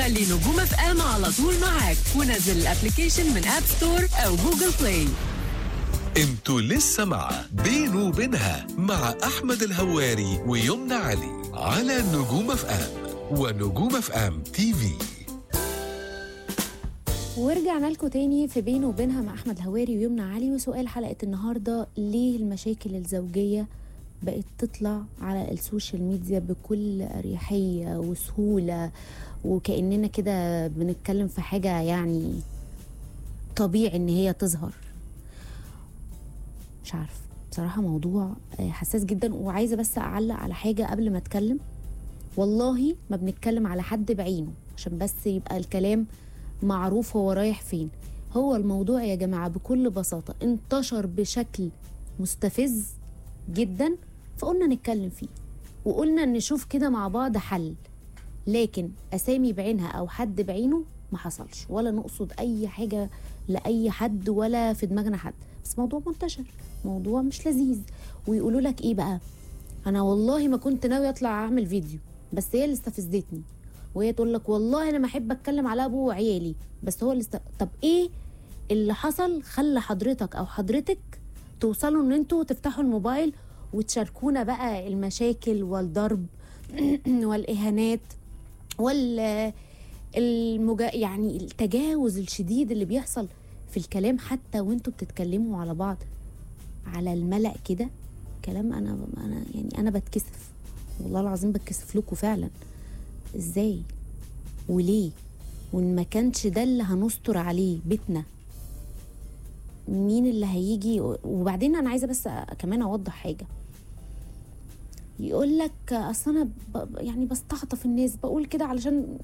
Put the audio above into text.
خلي نجوم اف ام على طول معاك، ونزل الابليكيشن من اب ستور او جوجل بلاي. انتوا لسه مع بينه وبينها مع احمد الهواري ويمنى علي على نجوم اف ام ونجوم اف ام تي في. ورجعنا لكم تاني في بينه وبينها مع احمد الهواري ويمنى علي. وسؤال حلقه النهارده: ليه المشاكل الزوجيه بقت تطلع على السوشيال ميديا بكل اريحيه وسهوله، وكاننا كده بنتكلم في حاجه يعني طبيعي ان هي تظهر؟ مش عارف بصراحه، موضوع حساس جدا. وعايزه بس اعلق على حاجه قبل ما اتكلم. والله ما بنتكلم على حد بعينه، عشان بس يبقى الكلام معروف هو رايح فين. هو الموضوع يا جماعة بكل بساطة انتشر بشكل مستفز جدا، فقلنا نتكلم فيه وقلنا نشوف كده مع بعض حل. لكن أسامي بعينها أو حد بعينه ما حصلش، ولا نقصد أي حاجة لأي حد ولا في دماغنا حد، بس موضوع منتشر، موضوع مش لذيذ. ويقولوا لك إيه بقى؟ أنا والله ما كنت ناوي أطلع أعمل فيديو، بس هي اللي استفزتني. وهي تقول لك والله انا ما احب اتكلم على ابو وعيالي، بس هو طب ايه اللي حصل خلى حضرتك او حضرتك توصلوا ان انتوا تفتحوا الموبايل وتشاركونا بقى المشاكل والضرب والاهانات يعني التجاوز الشديد اللي بيحصل في الكلام، حتى وانتوا بتتكلموا على بعض على الملأ كده كلام. انا بتكسف والله العظيم، بتكسف لكم فعلا. ازاي وليه؟ وان ما كانش ده اللي هنستر عليه بيتنا، مين اللي هيجي؟ وبعدين انا عايزه بس كمان اوضح حاجه. يقول لك اصل انا يعني بستعطف الناس، بقول كده علشان